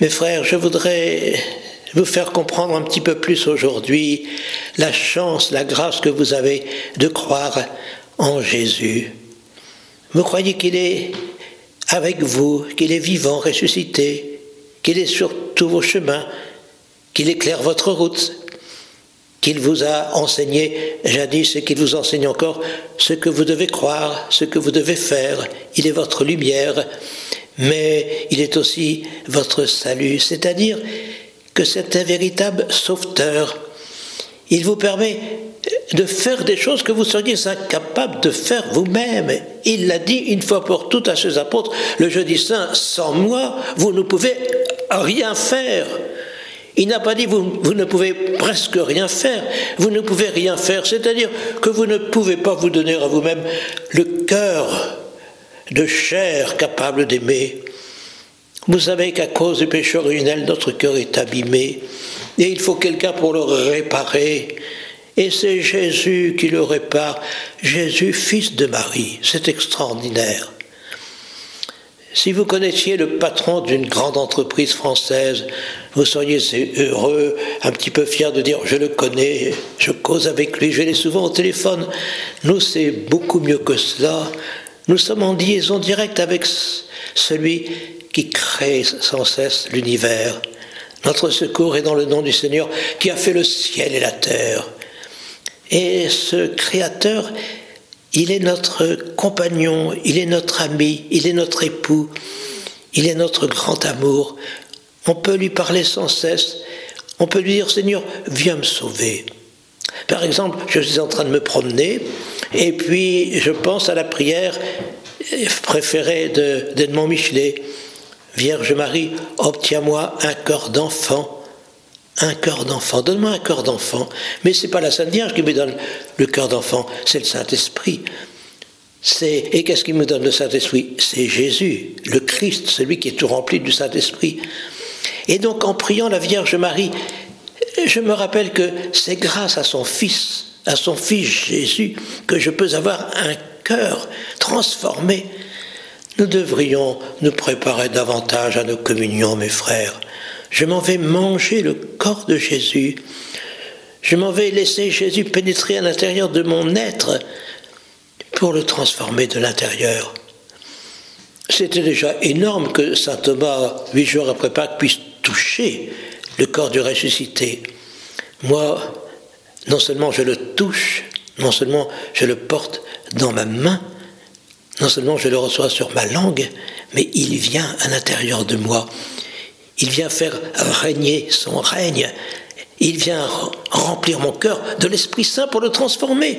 Mes frères, je voudrais vous faire comprendre un petit peu plus aujourd'hui la chance, la grâce que vous avez de croire en Jésus. Vous croyez qu'il est avec vous, qu'il est vivant, ressuscité, qu'il est sur tous vos chemins, qu'il éclaire votre route, qu'il vous a enseigné jadis et qu'il vous enseigne encore ce que vous devez croire, ce que vous devez faire. Il est votre lumière, mais il est aussi votre salut, c'est-à-dire que c'est un véritable sauveteur. Il vous permet de faire des choses que vous seriez incapables de faire vous-même. Il l'a dit une fois pour toutes à ses apôtres, le jeudi saint, sans moi, vous ne pouvez rien faire. Il n'a pas dit vous ne pouvez presque rien faire, vous ne pouvez rien faire, c'est-à-dire que vous ne pouvez pas vous donner à vous-même le cœur de chair capable d'aimer. Vous savez qu'à cause du péché originel, notre cœur est abîmé et il faut quelqu'un pour le réparer. Et c'est Jésus qui le répare, Jésus, fils de Marie. C'est extraordinaire. Si vous connaissiez le patron d'une grande entreprise française, vous seriez heureux, un petit peu fier de dire « je le connais, je cause avec lui, je l'ai souvent au téléphone ». Nous, c'est beaucoup mieux que cela. Nous sommes en liaison directe avec celui qui crée sans cesse l'univers. Notre secours est dans le nom du Seigneur qui a fait le ciel et la terre. Et ce Créateur, il est notre compagnon, il est notre ami, il est notre époux, il est notre grand amour. On peut lui parler sans cesse, on peut lui dire « Seigneur, viens me sauver ». Par exemple, je suis en train de me promener et puis je pense à la prière préférée d'Edmond Michelet. « Vierge Marie, obtiens-moi un cœur d'enfant ». Un cœur d'enfant, donne-moi un cœur d'enfant. Mais ce n'est pas la Sainte Vierge qui me donne le cœur d'enfant, c'est le Saint-Esprit. Et qu'est-ce qui me donne le Saint-Esprit? C'est Jésus, le Christ, celui qui est tout rempli du Saint-Esprit. Et donc en priant la Vierge Marie, je me rappelle que c'est grâce à son Fils Jésus, que je peux avoir un cœur transformé. Nous devrions nous préparer davantage à nos communions, mes frères. Je m'en vais manger le corps de Jésus. Je m'en vais laisser Jésus pénétrer à l'intérieur de mon être pour le transformer de l'intérieur. C'était déjà énorme que saint Thomas, 8 jours après Pâques, puisse toucher le corps du ressuscité. Moi, non seulement je le touche, non seulement je le porte dans ma main, non seulement je le reçois sur ma langue, mais il vient à l'intérieur de moi. Il vient faire régner son règne. Il vient remplir mon cœur de l'Esprit Saint pour le transformer.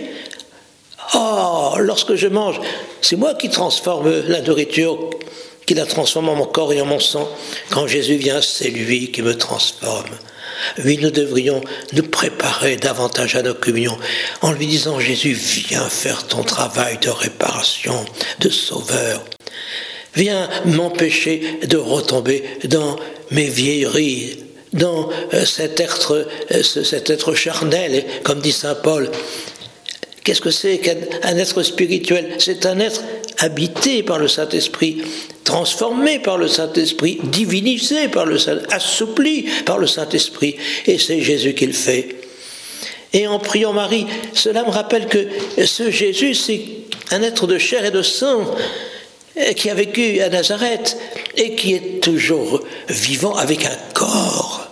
Oh, lorsque je mange, c'est moi qui transforme la nourriture, qui la transforme en mon corps et en mon sang. Quand Jésus vient, c'est lui qui me transforme. Oui, nous devrions nous préparer davantage à nos communions en lui disant « Jésus, viens faire ton travail de réparation, de sauveur. Viens m'empêcher de retomber dans mes vieilleries, dans cet être charnel, comme dit saint Paul. Qu'est-ce que c'est qu'un être spirituel? C'est un être habité par le Saint-Esprit, transformé par le Saint-Esprit, divinisé par le Saint-Esprit, assoupli par le Saint-Esprit. Et c'est Jésus qui le fait. Et en priant Marie, cela me rappelle que ce Jésus, c'est un être de chair et de sang, qui a vécu à Nazareth et qui est toujours vivant avec un corps.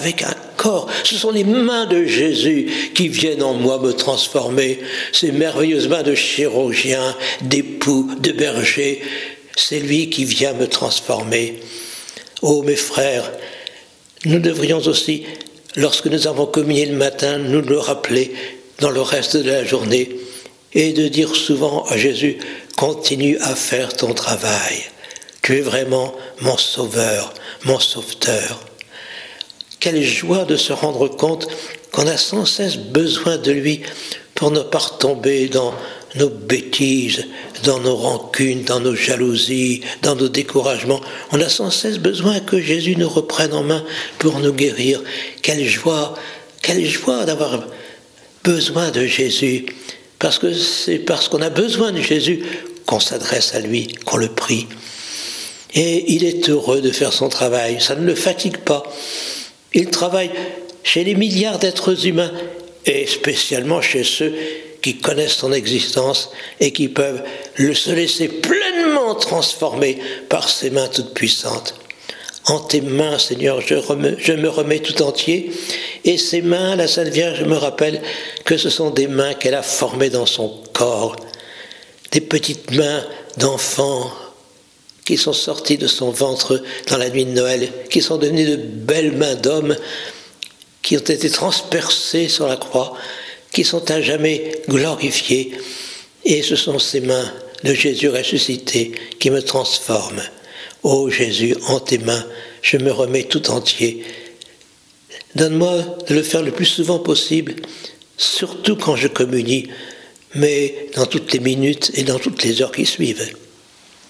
Ce sont les mains de Jésus qui viennent en moi me transformer. Ces merveilleuses mains de chirurgien, d'époux, de berger. C'est lui qui vient me transformer. Oh mes frères, nous devrions aussi, lorsque nous avons communié le matin, nous le rappeler dans le reste de la journée et de dire souvent à Jésus, continue à faire ton travail. Tu es vraiment mon sauveur, mon sauveteur. Quelle joie de se rendre compte qu'on a sans cesse besoin de lui pour ne pas retomber dans nos bêtises, dans nos rancunes, dans nos jalousies, dans nos découragements. On a sans cesse besoin que Jésus nous reprenne en main pour nous guérir. Quelle joie d'avoir besoin de Jésus. Parce que c'est parce qu'on a besoin de Jésus qu'on s'adresse à lui, qu'on le prie. Et il est heureux de faire son travail, ça ne le fatigue pas. Il travaille chez les milliards d'êtres humains, et spécialement chez ceux qui connaissent son existence et qui peuvent se laisser pleinement transformer par ses mains toutes puissantes. En tes mains, Seigneur, je me remets tout entier, et ces mains, la Sainte Vierge me rappelle que ce sont des mains qu'elle a formées dans son corps, des petites mains d'enfants qui sont sorties de son ventre dans la nuit de Noël, qui sont devenues de belles mains d'hommes, qui ont été transpercées sur la croix, qui sont à jamais glorifiées, et ce sont ces mains de Jésus ressuscité qui me transforment. Ô Jésus, en tes mains, je me remets tout entier. Donne-moi de le faire le plus souvent possible, surtout quand je communie, mais dans toutes les minutes et dans toutes les heures qui suivent.